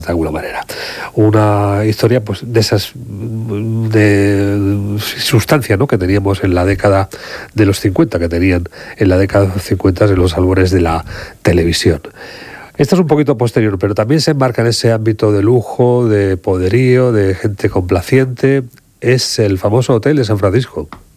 de alguna manera. Una historia pues de esas de sustancia, ¿no?, que teníamos en la década de los 50, que tenían en la década de los 50 en los albores de la televisión. Esta es un poquito posterior, pero también se enmarca en ese ámbito de lujo, de poderío, de gente complaciente. Es el famoso hotel de San Francisco.